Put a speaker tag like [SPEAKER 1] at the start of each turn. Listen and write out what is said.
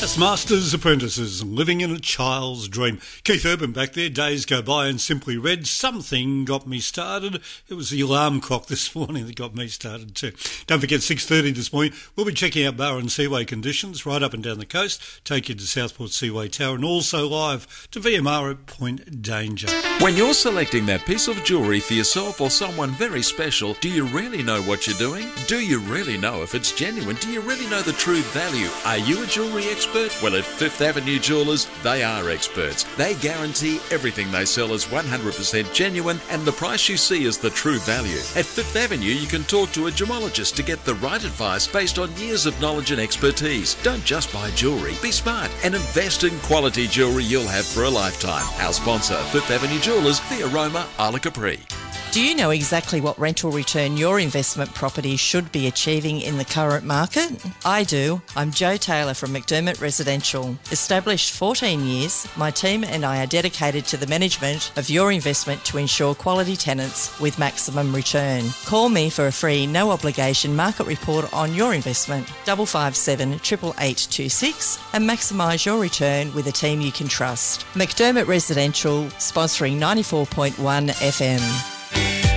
[SPEAKER 1] That's Masters Apprentices, living in a child's dream. Keith Urban back there, days go by and simply read. Something got me started. It was the alarm clock this morning that got me started too. Don't forget, 6:30 this morning, we'll be checking out Burren Seaway conditions right up and down the coast, take you to Southport Seaway Tower, and also live to VMR at Point Danger.
[SPEAKER 2] When you're selecting that piece of jewellery for yourself or someone very special, do you really know what you're doing? Do you really know if it's genuine? Do you really know the true value? Are you a jewellery expert? Well, at Fifth Avenue Jewellers, they are experts. They guarantee everything they sell is 100% genuine and the price you see is the true value. At Fifth Avenue, you can talk to a gemologist to get the right advice based on years of knowledge and expertise. Don't just buy jewellery. Be smart and invest in quality jewellery you'll have for a lifetime. Our sponsor, Fifth Avenue Jewellers, the Aroma, Isla Capri.
[SPEAKER 3] Do you know exactly what rental return your investment property should be achieving in the current market? I do. I'm Jo Taylor from McDermott Residential. Established 14 years, my team and I are dedicated to the management of your investment to ensure quality tenants with maximum return. Call me for a free, no obligation market report on your investment, 557 88826, and maximise your return with a team you can trust. McDermott Residential, sponsoring 94.1 FM.